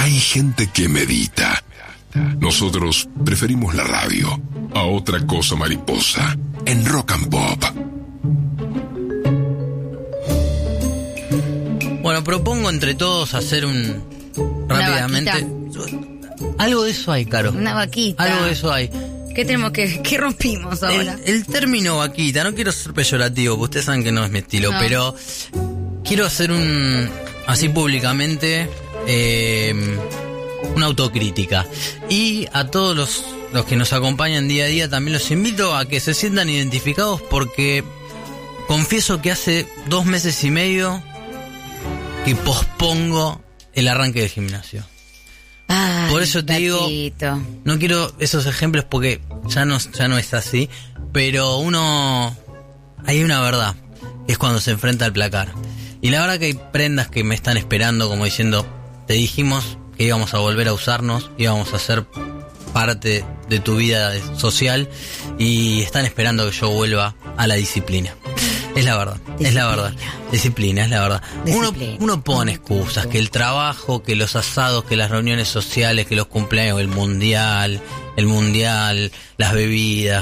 Hay gente que medita. Nosotros preferimos la radio a otra cosa mariposa en Rock and Pop. Bueno, propongo entre todos hacer rápidamente. Algo de eso hay, Caro. Una vaquita. Algo de eso hay. ¿Qué rompimos ahora? El término vaquita, no quiero ser peyorativo, porque ustedes saben que no es mi estilo, No. pero quiero hacer así públicamente, una autocrítica. Y a todos los que nos acompañan día a día también los invito a que se sientan identificados, porque confieso que hace 2 meses y medio que pospongo el arranque del gimnasio. Ay, Por eso te digo, no quiero esos ejemplos porque ya no es así, pero hay una verdad, que es cuando se enfrenta al placar. Y la verdad que hay prendas que me están esperando como diciendo, te dijimos que íbamos a volver a usarnos, íbamos a ser parte de tu vida social y están esperando que yo vuelva a la disciplina. Es la verdad, es la verdad. Disciplina, es la verdad. Uno pone excusas, que el trabajo, que los asados, que las reuniones sociales, que los cumpleaños, el mundial, las bebidas,